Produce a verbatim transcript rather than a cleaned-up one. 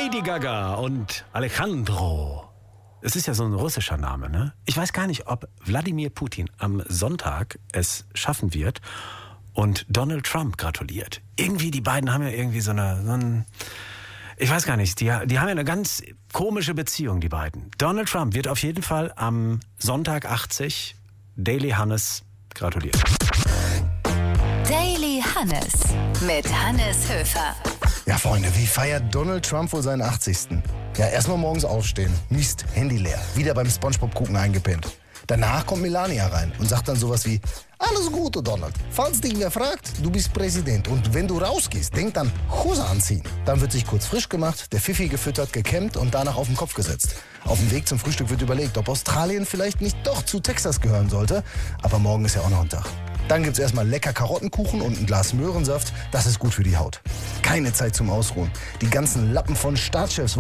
Lady Gaga und Alejandro. Es ist ja so ein russischer Name, ne? Ich weiß gar nicht, ob Wladimir Putin am Sonntag es schaffen wird und Donald Trump gratuliert. Irgendwie, die beiden haben ja irgendwie so eine, so ein, ich weiß gar nicht, die, die haben ja eine ganz komische Beziehung, die beiden. Donald Trump wird auf jeden Fall am Sonntag achtzig Daily Hannes gratuliert. Daily Hannes mit Hannes Höfer. Ja, Freunde, wie feiert Donald Trump wohl seinen achtzigsten? Ja, erstmal morgens aufstehen. Mist, Handy leer. Wieder beim Spongebob gucken eingepennt. Danach kommt Melania rein und sagt dann sowas wie: Alles Gute, Donald. Falls dich wer fragt, du bist Präsident. Und wenn du rausgehst, denk dann, Hose anziehen. Dann wird sich kurz frisch gemacht, der Pfiffi gefüttert, gekämmt und danach auf den Kopf gesetzt. Auf dem Weg zum Frühstück wird überlegt, ob Australien vielleicht nicht doch zu Texas gehören sollte. Aber morgen ist ja auch noch ein Tag. Dann gibt's erstmal lecker Karottenkuchen und ein Glas Möhrensaft. Das ist gut für die Haut. Keine Zeit zum Ausruhen. Die ganzen Lappen von Staatschefs